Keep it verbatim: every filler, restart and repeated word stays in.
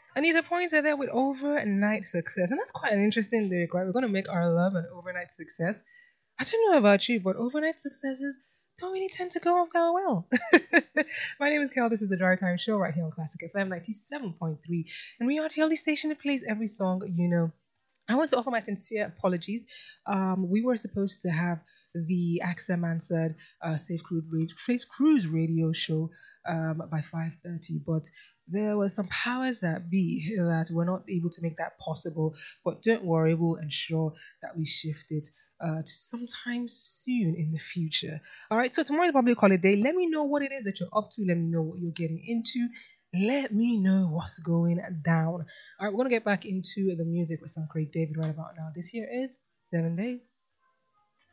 Anita Points are there with overnight success. And that's quite an interesting lyric, right? We're going to make our love an overnight success. I don't know about you, but overnight successes don't really tend to go off that well. My name is Kel. This is the Drive Time Show right here on Classic F M ninety-seven point three. And we are the only station that plays every song you know. I want to offer my sincere apologies. Um, we were supposed to have the Axem Answered uh, Safe Cruise, Radio, Safe Cruise Radio show um, by five thirty, but there were some powers that be that were not able to make that possible. But don't worry, we'll ensure that we shift it uh, to sometime soon in the future. All right, so tomorrow is public holiday. Let me know what it is that you're up to. Let me know what you're getting into. Let me know what's going down. All right, we're going to get back into the music with some Craig David right about now. This here is Seven Days.